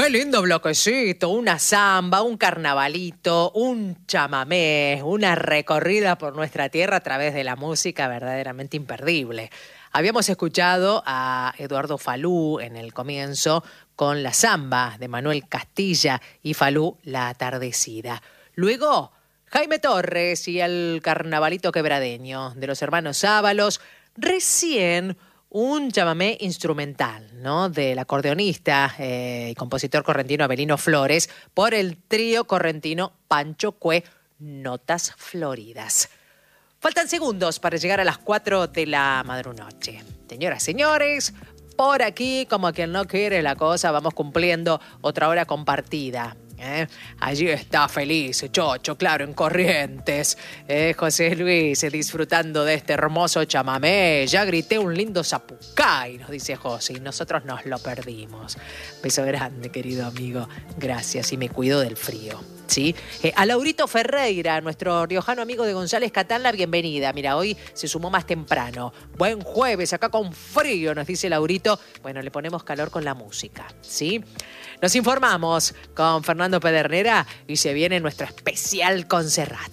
Qué lindo bloquecito, una samba, un carnavalito, un chamamé, una recorrida por nuestra tierra a través de la música verdaderamente imperdible. Habíamos escuchado a Eduardo Falú en el comienzo con la samba de Manuel Castilla y Falú, La Atardecida. Luego, Jaime Torres y el carnavalito quebradeño de los hermanos Ábalos. Recién un chamamé instrumental, ¿no?, del acordeonista y compositor correntino Avelino Flores por el trío correntino Pancho Cue, Notas Floridas. Faltan segundos para llegar a las 4 de la madrunoche. Señoras, señores, por aquí, como quien no quiere la cosa, vamos cumpliendo otra hora compartida. Allí está feliz, Chocho, claro, en Corrientes. José Luis, disfrutando de este hermoso chamamé. Ya grité un lindo zapucay, nos dice José, y nosotros nos lo perdimos. Beso grande, querido amigo. Gracias, y me cuido del frío. ¿Sí? A Laurito Ferreira, nuestro riojano amigo de González Catán, la bienvenida. Mira, hoy se sumó más temprano. Buen jueves, acá con frío, nos dice Laurito. Bueno, le ponemos calor con la música, ¿sí? Nos informamos con Fernando Pedernera y se viene nuestro especial con Serrat.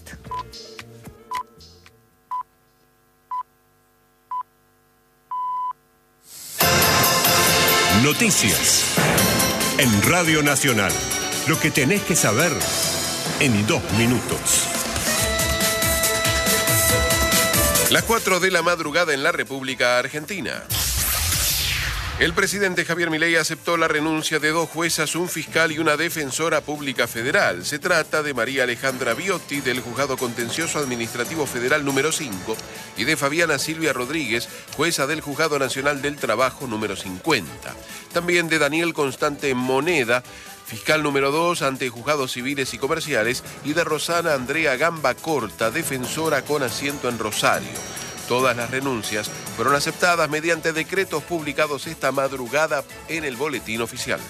Noticias en Radio Nacional. Lo que tenés que saber en 2 minutos. Las 4 de la madrugada en la República Argentina. El presidente Javier Milei aceptó la renuncia de 2 juezas, un fiscal y una defensora pública federal. Se trata de María Alejandra Biotti, del Juzgado Contencioso Administrativo Federal número 5, y de Fabiana Silvia Rodríguez, jueza del Juzgado Nacional del Trabajo número 50. También de Daniel Constante Moneda, fiscal número 2 ante juzgados civiles y comerciales, y de Rosana Andrea Gamba Corta, defensora con asiento en Rosario. Todas las renuncias fueron aceptadas mediante decretos publicados esta madrugada en el Boletín Oficial.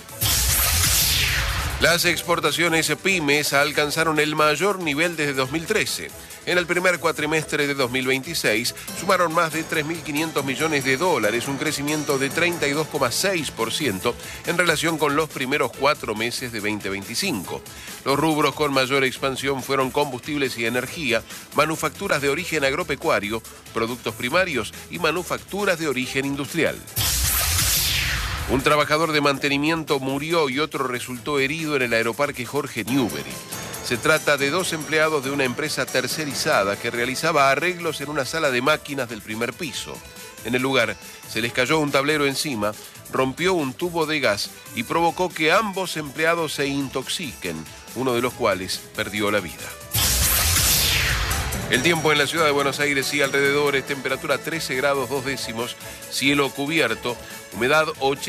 Las exportaciones pymes alcanzaron el mayor nivel desde 2013. En el primer cuatrimestre de 2026 sumaron más de 3.500 millones de dólares, un crecimiento de 32,6% en relación con los primeros 4 meses de 2025. Los rubros con mayor expansión fueron combustibles y energía, manufacturas de origen agropecuario, productos primarios y manufacturas de origen industrial. Un trabajador de mantenimiento murió y otro resultó herido en el aeroparque Jorge Newbery. Se trata de 2 empleados de una empresa tercerizada que realizaba arreglos en una sala de máquinas del primer piso. En el lugar se les cayó un tablero encima, rompió un tubo de gas y provocó que ambos empleados se intoxiquen, uno de los cuales perdió la vida. El tiempo en la ciudad de Buenos Aires y alrededores: temperatura 13 grados 2 décimos, cielo cubierto, humedad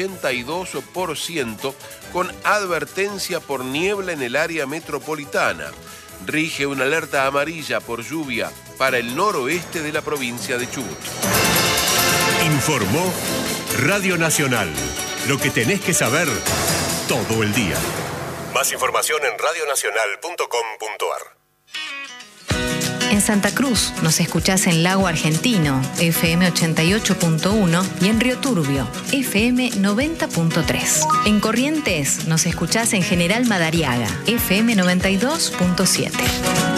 82%, con advertencia por niebla en el área metropolitana. Rige una alerta amarilla por lluvia para el noroeste de la provincia de Chubut. Informó Radio Nacional. Lo que tenés que saber todo el día. Más información en radionacional.com.ar. En Santa Cruz nos escuchás en Lago Argentino, FM 88.1, y en Río Turbio, FM 90.3. En Corrientes nos escuchás en General Madariaga, FM 92.7.